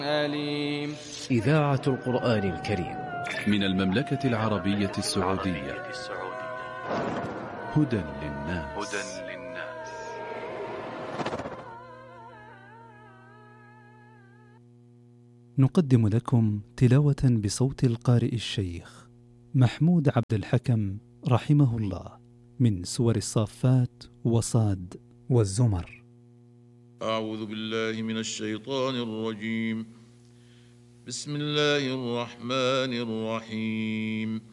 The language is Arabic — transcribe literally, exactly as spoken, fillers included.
أليم. إذاعة القرآن الكريم من المملكة العربية السعودية. هدى للناس. نقدم لكم تلاوة بصوت القارئ الشيخ محمود عبد الحكم رحمه الله من سور الصافات وصاد والزمر. أعوذ بالله من الشيطان الرجيم. بسم الله الرحمن الرحيم.